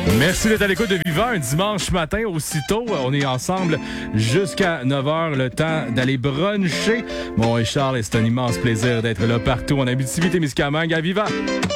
Merci d'être à l'écoute de Vivant un dimanche matin aussitôt. On est ensemble jusqu'à 9h, le temps d'aller bruncher. Bon, et Charles, c'est un immense plaisir d'être là partout en Abitibi-Témiscamingue à Vivant.